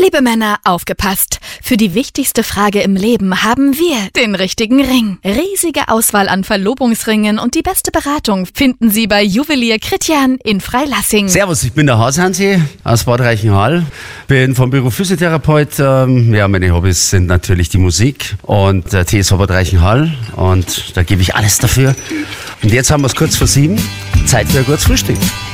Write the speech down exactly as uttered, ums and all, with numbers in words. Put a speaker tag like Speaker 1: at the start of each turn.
Speaker 1: Liebe Männer, aufgepasst! Für die wichtigste Frage im Leben haben wir den richtigen Ring. Riesige Auswahl an Verlobungsringen und die beste Beratung finden Sie bei Juwelier Kritjan in Freilassing.
Speaker 2: Servus, ich bin der Haus-Hansi aus Bad Reichenhall. Bin vom Beruf Physiotherapeut. Ähm, ja, meine Hobbys sind natürlich die Musik und der T S V Bad Reichenhall. Und da gebe ich alles dafür. Und jetzt haben wir es kurz vor sieben. Zeit für ein gutes Frühstück.